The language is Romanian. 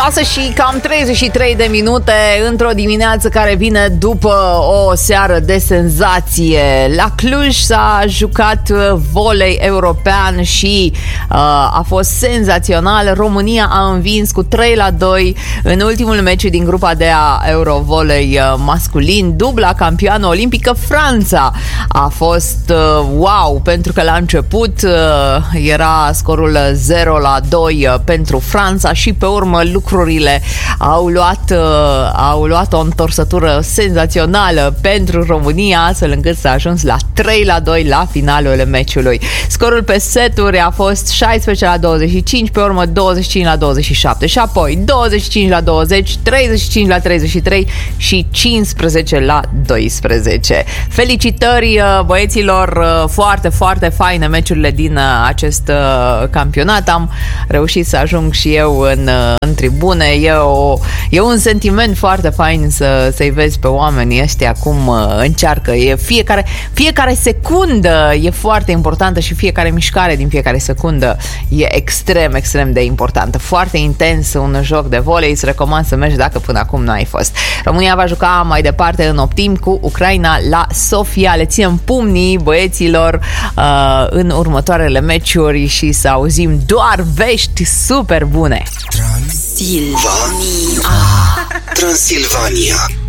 6 și cam 33 de minute într-o dimineață care vine după o seară de senzație. La Cluj s-a jucat volei european și a fost senzațional. România a învins cu 3-2 în ultimul meci din grupa de a Eurovolei masculin. Dubla campioană olimpică Franța a fost wow, pentru că la început era scorul 0-2 pentru Franța și pe urmă lucrurile au luat o întorsătură senzațională pentru România, astfel încât s-a ajuns la 3-2 la finalul meciului. Scorul pe seturi a fost 16-25, pe urmă 25-27 și apoi 25-20, 35-33 și 15-12. Felicitări băieților, foarte, foarte faine meciurile din acest campionat. Am reușit să ajung și eu în tribune. E un sentiment foarte fain să-i vezi pe oamenii ăștia cum încearcă. Fiecare secundă e foarte importantă și fiecare mișcare din fiecare secundă e extrem, extrem de importantă. Foarte intens un joc de volei. Îți recomand să mergi dacă până acum n-ai fost. România va juca mai departe în optim cu Ucraina la Sofia. Le ținem pumnii băieților în următoarele meciuri și să auzim doar vești super bune. Transilvania.